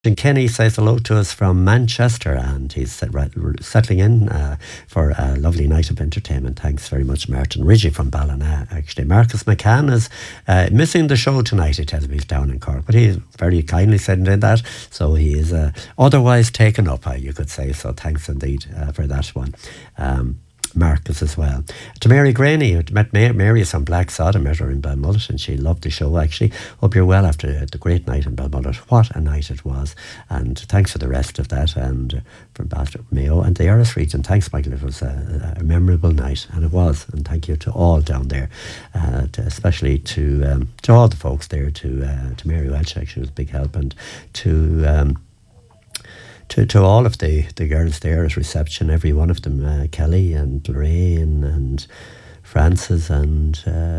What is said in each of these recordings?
And Kenny says hello to us from Manchester, and he's settling in for a lovely night of entertainment. Thanks very much, Martin Ridgey from Ballina. Actually, Marcus McCann is missing the show tonight. He tells me he's down in Cork, but he very kindly said that, so he is otherwise taken up, you could say. So thanks indeed for that one. Marcus as well. To Mary Graney, who met Mary on Black Sod. I met her in Balmullet and she loved the show actually. Hope you're well after the great night in Balmullet. What a night it was. And thanks for the rest of that, and from Bastard Mayo and the Irish region. Thanks, Michael. It was a memorable night, and it was. And thank you to all down there, especially to all the folks there, to Mary Welch actually was a big help, and to all of the girls there at reception, every one of them, Kelly and Lorraine and Frances, and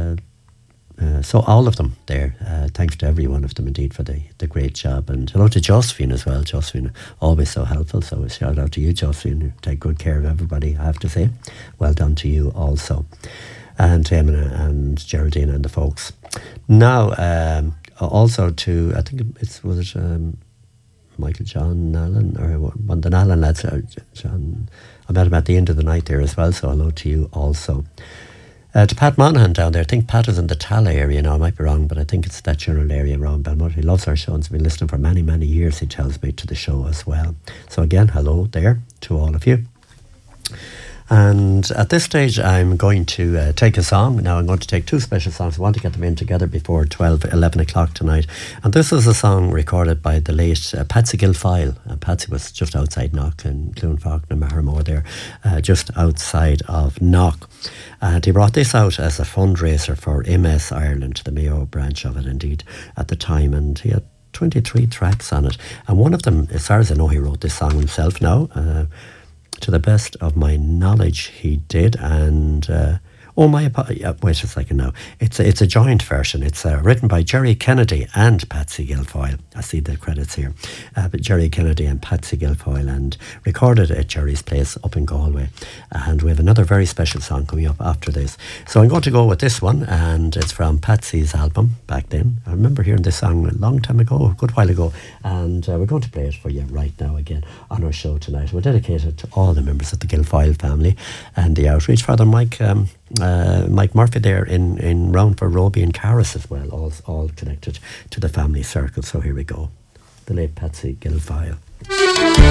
so all of them there. Thanks to every one of them indeed for the great job. And hello to Josephine as well. Josephine, always so helpful. So a shout out to you, Josephine. You take good care of everybody, I have to say. Well done to you also. And to Emma and Geraldine and the folks. Now, also to, I think was it Michael John Allen, or one of the Allen lads, John. I met him at the end of the night there as well, so hello to you also. To Pat Monaghan down there, I think Pat is in the Tala area now, I might be wrong, but I think it's that general area around Belmont. He loves our show and has been listening for many, many years, he tells me, to the show as well. So again, hello there to all of you. And at this stage, I'm going to take a song. Now, I'm going to take two special songs. I want to get them in together before 11 o'clock tonight. And this is a song recorded by the late Patsy Guilfoyle. Patsy was just outside Knock in Cloonfalk, Mahermore there, just outside of Knock. And he brought this out as a fundraiser for MS Ireland, the Mayo branch of it indeed, at the time. And he had 23 tracks on it. And one of them, as far as I know, he wrote this song himself now. To the best of my knowledge, he did, and wait a second now. It's a joint version. It's written by Jerry Kennedy and Patsy Guilfoyle. I see the credits here, but Jerry Kennedy and Patsy Guilfoyle, and recorded at Jerry's place up in Galway. And we have another very special song coming up after this. So I'm going to go with this one, and it's from Patsy's album back then. I remember hearing this song a long time ago, a good while ago, and we're going to play it for you right now again on our show tonight. We're dedicated to all the members of the Guilfoyle family and the outreach. Father Mike Murphy there in round for Roby and Carris as well, all connected to the family circle. So here we go. The late Patsy Guilfoyle.